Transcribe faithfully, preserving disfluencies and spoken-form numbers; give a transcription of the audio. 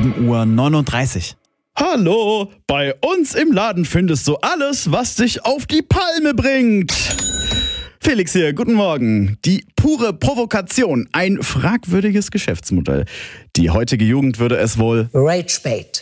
sieben Uhr neununddreißig. Hallo, bei uns im Laden findest du alles, was dich auf die Palme bringt. Felix hier, guten Morgen. Die pure Provokation, ein fragwürdiges Geschäftsmodell. Die heutige Jugend würde es wohl Ragebait